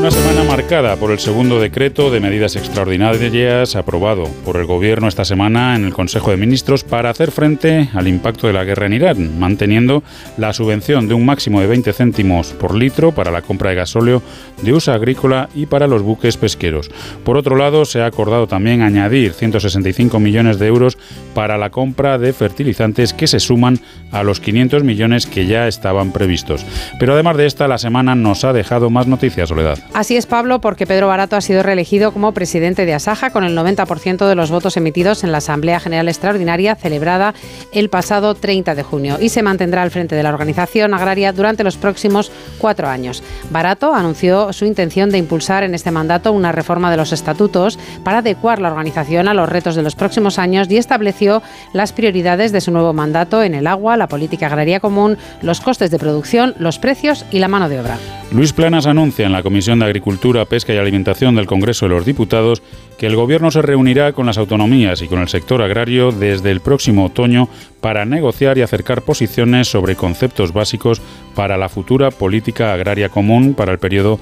Una semana marcada por el segundo decreto de medidas extraordinarias aprobado por el Gobierno esta semana en el Consejo de Ministros para hacer frente al impacto de la guerra en Irán, manteniendo la subvención de un máximo de 20 céntimos por litro para la compra de gasóleo de uso agrícola y para los buques pesqueros. Por otro lado, se ha acordado también añadir 165 millones de euros para la compra de fertilizantes que se suman a los 500 millones que ya estaban previstos. Pero además de esta, la semana nos ha dejado más noticias, Soledad. Así es, Pablo, porque Pedro Barato ha sido reelegido como presidente de Asaja con el 90% de los votos emitidos en la Asamblea General Extraordinaria celebrada el pasado 30 de junio y se mantendrá al frente de la organización agraria durante los próximos 4 años. Barato anunció su intención de impulsar en este mandato una reforma de los estatutos para adecuar la organización a los retos de los próximos años y estableció las prioridades de su nuevo mandato en el agua, la política agraria común, los costes de producción, los precios y la mano de obra. Luis Planas anuncia en la Comisión de Agricultura, Pesca y Alimentación del Congreso de los Diputados que el Gobierno se reunirá con las autonomías y con el sector agrario desde el próximo otoño para negociar y acercar posiciones sobre conceptos básicos para la futura política agraria común para el periodo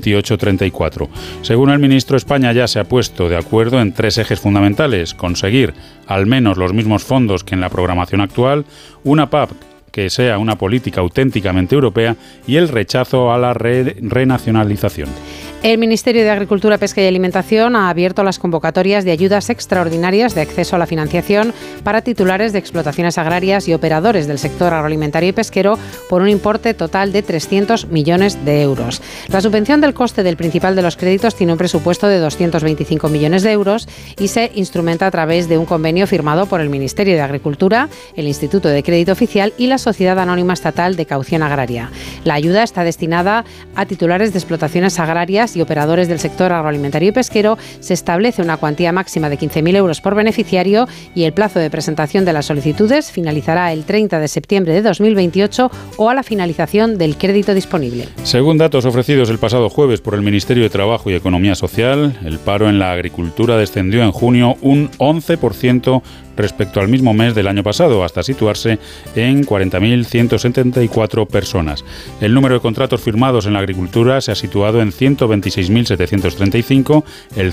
28-34. Según el ministro, España ya se ha puesto de acuerdo en 3 ejes fundamentales: conseguir al menos los mismos fondos que en la programación actual, una PAC que sea una política auténticamente europea y el rechazo a la renacionalización. El Ministerio de Agricultura, Pesca y Alimentación ha abierto las convocatorias de ayudas extraordinarias de acceso a la financiación para titulares de explotaciones agrarias y operadores del sector agroalimentario y pesquero por un importe total de 300 millones de euros. La subvención del coste del principal de los créditos tiene un presupuesto de 225 millones de euros y se instrumenta a través de un convenio firmado por el Ministerio de Agricultura, el Instituto de Crédito Oficial y la Sociedad Anónima Estatal de Caución Agraria. La ayuda está destinada a titulares de explotaciones agrarias y operadores del sector agroalimentario y pesquero. Se establece una cuantía máxima de 15.000 euros por beneficiario y el plazo de presentación de las solicitudes finalizará el 30 de septiembre de 2028 o a la finalización del crédito disponible. Según datos ofrecidos el pasado jueves por el Ministerio de Trabajo y Economía Social, el paro en la agricultura descendió en junio un 11% respecto al mismo mes del año pasado, hasta situarse en 40.174 personas. El número de contratos firmados en la agricultura se ha situado en 126.735, el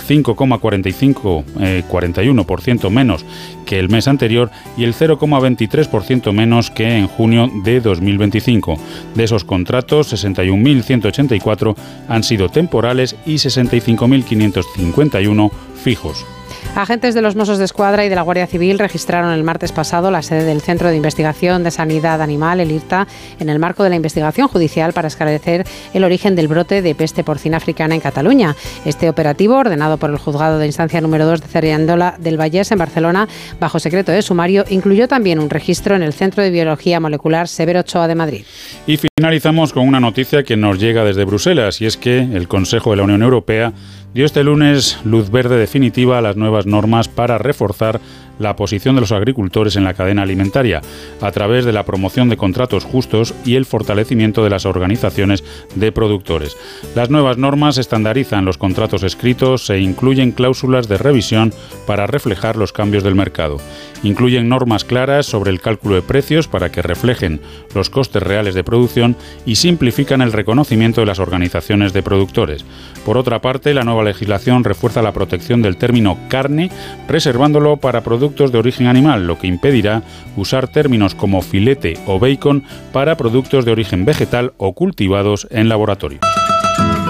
5,41% menos que el mes anterior y el 0,23% menos que en junio de 2025. De esos contratos, 61.184 han sido temporales y 65.551 fijos. Agentes de los Mossos d'Esquadra y de la Guardia Civil registraron el martes pasado la sede del Centro de Investigación de Sanidad Animal, el IRTA, en el marco de la investigación judicial para esclarecer el origen del brote de peste porcina africana en Cataluña. Este operativo, ordenado por el Juzgado de Instancia número 2 de Cerdanyola del Vallès en Barcelona, bajo secreto de sumario, incluyó también un registro en el Centro de Biología Molecular Severo Ochoa de Madrid. Y finalizamos con una noticia que nos llega desde Bruselas, y es que el Consejo de la Unión Europea dio este lunes luz verde definitiva a las nuevas normas para reforzar la posición de los agricultores en la cadena alimentaria a través de la promoción de contratos justos y el fortalecimiento de las organizaciones de productores. Las nuevas normas estandarizan los contratos escritos e incluyen cláusulas de revisión para reflejar los cambios del mercado. Incluyen normas claras sobre el cálculo de precios para que reflejen los costes reales de producción y simplifican el reconocimiento de las organizaciones de productores. Por otra parte, la nueva legislación refuerza la protección del término carne, reservándolo para productos de origen animal, lo que impedirá usar términos como filete o bacon para productos de origen vegetal o cultivados en laboratorio.